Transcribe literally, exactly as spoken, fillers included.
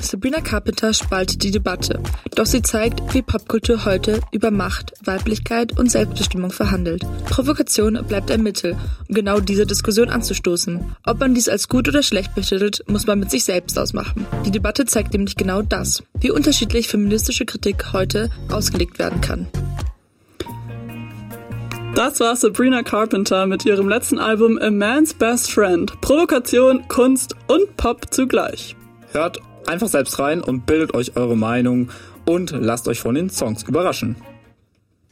Sabrina Carpenter spaltet die Debatte, doch sie zeigt, wie Popkultur heute über Macht, Weiblichkeit und Selbstbestimmung verhandelt. Provokation bleibt ein Mittel, um genau diese Diskussion anzustoßen. Ob man dies als gut oder schlecht betitelt, muss man mit sich selbst ausmachen. Die Debatte zeigt nämlich genau das, wie unterschiedlich feministische Kritik heute ausgelegt werden kann. Das war Sabrina Carpenter mit ihrem letzten Album A Man's Best Friend. Provokation, Kunst und Pop zugleich. Hört einfach selbst rein und bildet euch eure Meinung und lasst euch von den Songs überraschen.